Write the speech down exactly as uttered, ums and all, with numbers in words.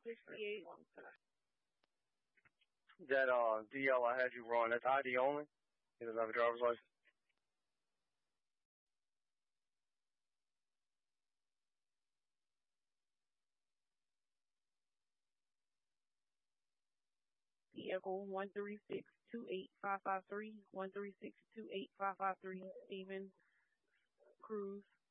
sixty-eight. That uh D L I had you run, that's I D only? He doesn't have a driver's license? Vehicle one three six two eight five five three, one three six two eight five five three, Stephen Cruz.